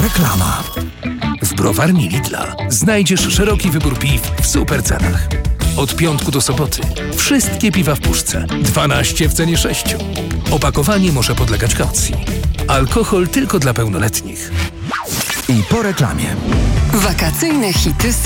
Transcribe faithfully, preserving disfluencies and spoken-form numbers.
Reklama. W browarni Lidla znajdziesz szeroki wybór piw w super cenach. Od piątku do soboty wszystkie piwa w puszce. dwanaście w cenie sześciu. Opakowanie może podlegać kaucji. Alkohol tylko dla pełnoletnich. I po reklamie. Wakacyjne hity są